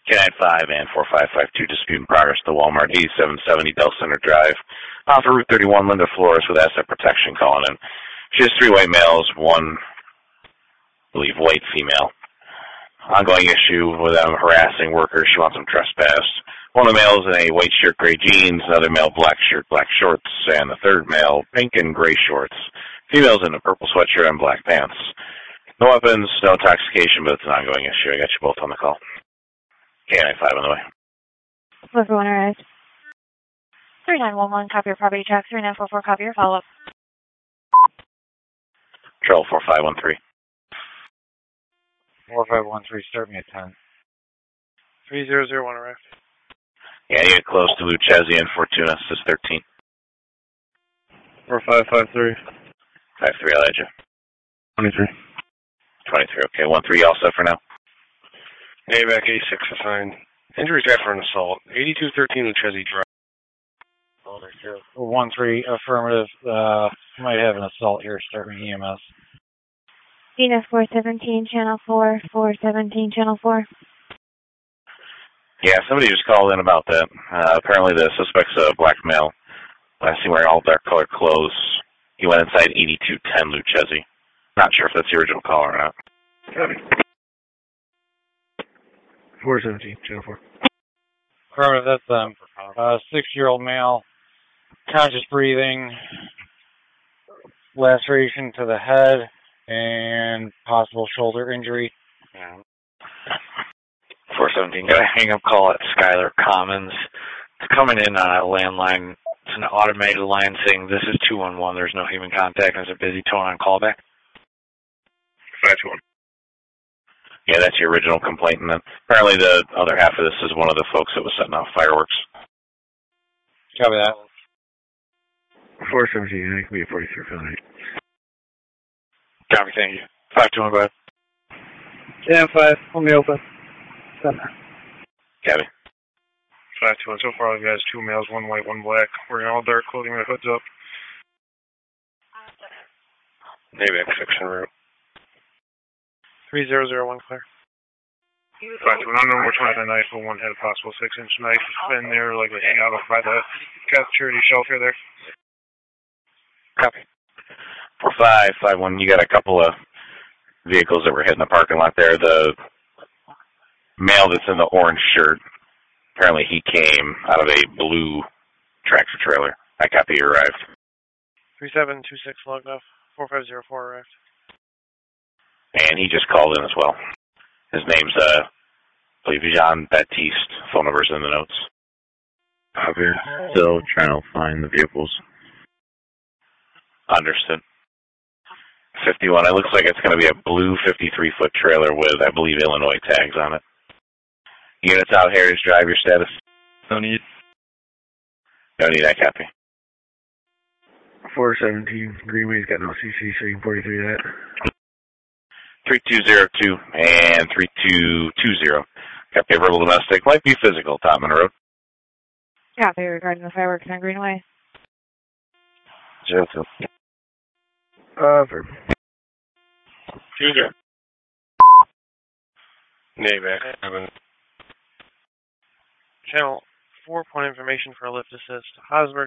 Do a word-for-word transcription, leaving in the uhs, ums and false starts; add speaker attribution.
Speaker 1: K nine five and four five five two dispute in progress to Walmart, eighty-seven seventy Del Center Drive, off of Route thirty-one, Linda Flores with asset protection calling in. She has three white males, one, I believe, white female. Ongoing issue with them harassing workers. She wants them trespassed. One of the males in a white shirt, gray jeans, another male, black shirt, black shorts, and the third male, pink and gray shorts. Females in a purple sweatshirt and black pants. No weapons, no intoxication, but it's an ongoing issue. I got you both on the call. K nine five on the way.
Speaker 2: Everyone arrived. three nine one one, copy your property check. three nine four four, copy your follow-up.
Speaker 1: Trail four five one three.
Speaker 3: four five one three, start me at ten.
Speaker 4: three zero zero one arrived.
Speaker 1: Yeah, you get close to Lucchesi and Fortuna, this is thirteen.
Speaker 4: four five five three.
Speaker 1: five three, Elijah.
Speaker 4: twenty-three.
Speaker 1: twenty-three, okay. one three, all set for now?
Speaker 4: Nayback eighty-six assigned. Injuries after an assault. eighty-two thirteen Lucchesi Drive.
Speaker 3: one three, affirmative. Uh, might have an assault here, start me E M S.
Speaker 2: Dina four seventeen, channel four, four seventeen, channel four.
Speaker 1: Yeah, somebody just called in about that. Uh, apparently the suspect's a black male. Last seen wearing all dark colored clothes. He went inside eighty-two ten Lucchesi. Not sure if that's the original call or not.
Speaker 4: four seventeen, channel four.
Speaker 3: Affirmative, that's um, a six-year-old male, conscious breathing, laceration to the head, and possible shoulder injury.
Speaker 5: Yeah. four seventeen, got a hang-up call at Schuyler Commons. It's coming in on a landline. It's an automated line saying, this is two one one, there's no human contact, and it's a busy tone on callback.
Speaker 4: five two one.
Speaker 1: Yeah, that's your original complaint, and then apparently the other half of this is one of the folks that was setting off fireworks.
Speaker 3: Copy that.
Speaker 4: four seventeen, I can be a forty-three Fahrenheit.
Speaker 5: Copy, thank you. five two one, go ahead.
Speaker 4: Yeah, five, on the open.
Speaker 1: Copy.
Speaker 4: five two one, so far, guys, two males, one white, one black. Wearing all dark clothing with hoods up. Nayback six en route. three zero zero one, clear. five two one, unknown, we're trying to knife, but one had a possible six inch knife. It's been there, like, hang out by the cafeteria shelter there.
Speaker 5: Copy.
Speaker 1: four five five one, you got a couple of vehicles that were hitting the parking lot there. The male that's in the orange shirt, apparently he came out of a blue tractor trailer. I copy, you arrived.
Speaker 4: three seven two six logged off. four five zero four arrived.
Speaker 1: And he just called in as well. His name's, uh, I believe, Jean Baptiste. Phone number's in the notes.
Speaker 6: Copy. Still trying to find the vehicles.
Speaker 1: Understood. fifty-one, it looks like it's going to be a blue fifty-three foot trailer with, I believe, Illinois tags on it. Units out, Heritage Drive, your status?
Speaker 6: No need.
Speaker 1: No need, I copy.
Speaker 4: four seventeen, Greenway's got no C C, so you can forty-three that.
Speaker 1: three two zero two and three two two zero. Copy, verbal domestic. Might be physical, Topman Road.
Speaker 2: Copy regarding the fireworks on Greenway.
Speaker 1: Zero two.
Speaker 4: Uh, verb.
Speaker 5: Two zero.
Speaker 4: Nayback seven. Channel four, point information for a lift assist. Hosmer